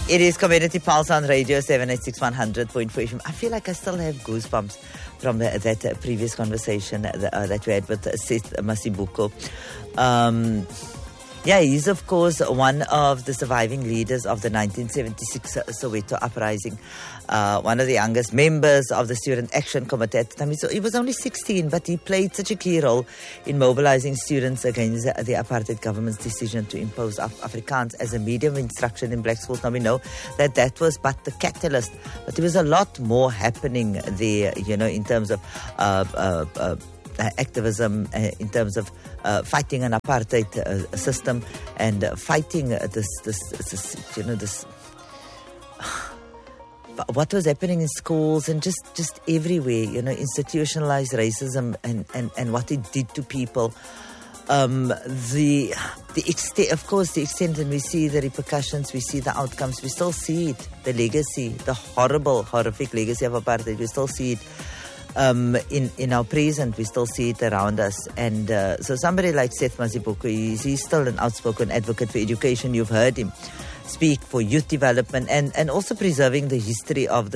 It is Community Pulse on Radio 786-100.4 FM. I feel like I still have goosebumps from that previous conversation that we had with Seth Masibuko. He's of course one of the surviving leaders of the 1976 Soweto uprising. One of the youngest members of the Student Action Committee at the time. So he was only 16, but he played such a key role in mobilizing students against the apartheid government's decision to impose Afrikaans as a medium of instruction in black schools. Now we know that was but the catalyst, but there was a lot more happening there, in terms of activism, in terms of fighting an apartheid system and fighting this what was happening in schools and just everywhere, institutionalized racism and what it did to people. The extent, and we see the repercussions, we see the outcomes, we still see it, the legacy, the horrific legacy of apartheid, we still see it in our present, we still see it around us. And so somebody like Seth Masibuko, he's still an outspoken advocate for education. You've heard him speak for youth development and also preserving the history of the